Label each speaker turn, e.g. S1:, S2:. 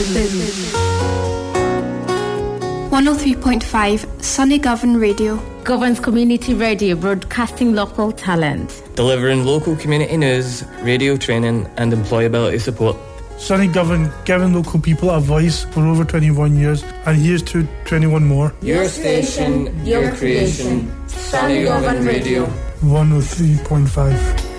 S1: 103.5 Sunny Govan Radio.
S2: Govan's Community Radio, broadcasting local talent.
S3: Delivering local community news, radio training and employability support.
S4: Sunny Govan, giving local people a voice for over 21 years, and here's to 21 more.
S3: Your station, your creation. Sunny Govan Radio.
S4: 103.5.